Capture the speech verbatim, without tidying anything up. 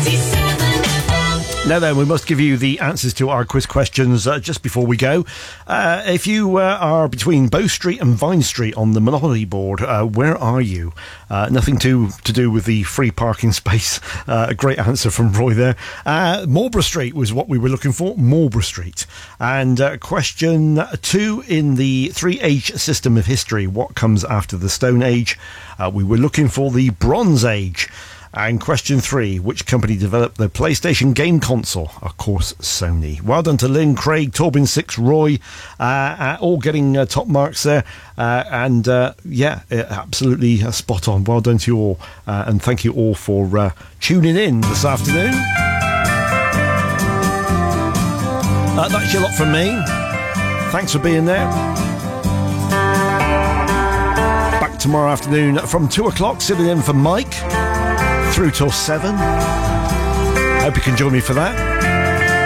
Now then, we must give you the answers to our quiz questions uh, just before we go. Uh, if you uh, are between Bow Street and Vine Street on the Monopoly board, uh, where are you? Uh, nothing to, to do with the free parking space. Uh, a great answer from Roy there. Uh, Marlborough Street was what we were looking for. Marlborough Street. And uh, question two, in the three H system of history, what comes after the Stone Age? Uh, we were looking for the Bronze Age. And question three, which company developed the PlayStation game console? Of course, Sony. Well done to Lynn, Craig, Torbin Six, Roy, uh, uh, all getting uh, top marks there. Uh, and uh, yeah, absolutely uh, spot on. Well done to you all. Uh, and thank you all for uh, tuning in this afternoon. Uh, that's your lot from me. Thanks for being there. Back tomorrow afternoon from two o'clock, sitting in for Mike. Through till seven. Hope you can join me for that.